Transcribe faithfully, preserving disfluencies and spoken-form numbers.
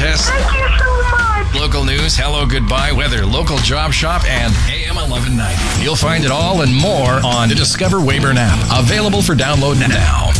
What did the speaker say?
contests, Thank you so much. local news, hello, goodbye, weather, local job shop, and A M eleven ninety. You'll find it all and more on the Discover Weyburn app. Available for download now.